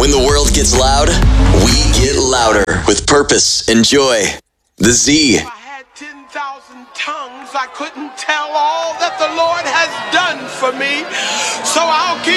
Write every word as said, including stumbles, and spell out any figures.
When the world gets loud, we get louder with purpose and joy. The Z. If I had ten thousand tongues, I couldn't tell all that the Lord has done for me. So I'll give